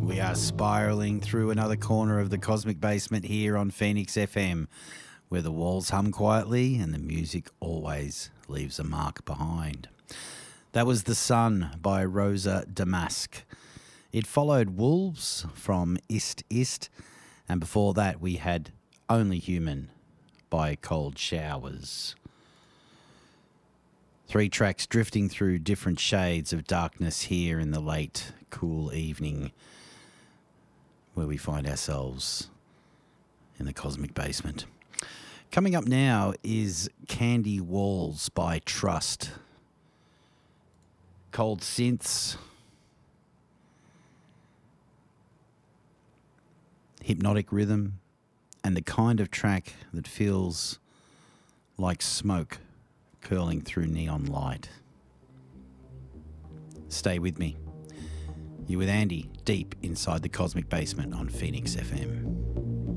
We are spiralling through another corner of the cosmic basement here on Phoenix FM, where the walls hum quietly and the music always leaves a mark behind. That was The Sun by Rosa Damask. It followed Wolves from Ist Ist, and before that we had Only Human by Cold Showers. 3 tracks drifting through different shades of darkness here in the late, cool evening, where we find ourselves in the cosmic basement. Coming up now is Candy Walls by Trust. Cold synths, hypnotic rhythm, and the kind of track that feels like smoke curling through neon light. Stay with me. You're with Andy, deep inside the cosmic basement on Phoenix FM.